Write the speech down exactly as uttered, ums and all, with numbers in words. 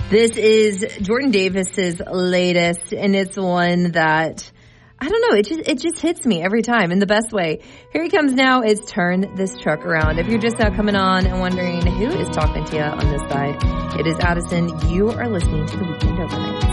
This is Jordan Davis's latest, and it's one that, I don't know, it just it just hits me every time in the best way. Here he comes now. It's Turn This Truck Around. If you're just now coming on and wondering who is talking to you on this side, it is Addison. You are listening to the Weekend Overnight.